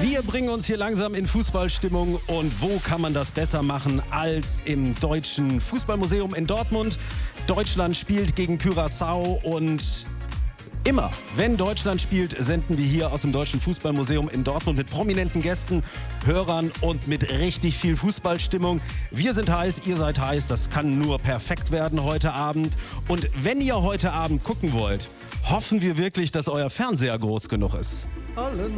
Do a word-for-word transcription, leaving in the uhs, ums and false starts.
Wir bringen uns hier langsam in Fußballstimmung und wo kann man das besser machen als im Deutschen Fußballmuseum in Dortmund? Deutschland spielt gegen Curaçao und immer, wenn Deutschland spielt, senden wir hier aus dem Deutschen Fußballmuseum in Dortmund mit prominenten Gästen, Hörern und mit richtig viel Fußballstimmung. Wir sind heiß, ihr seid heiß, das kann nur perfekt werden heute Abend. Und wenn ihr heute Abend gucken wollt, hoffen wir wirklich, dass euer Fernseher groß genug ist.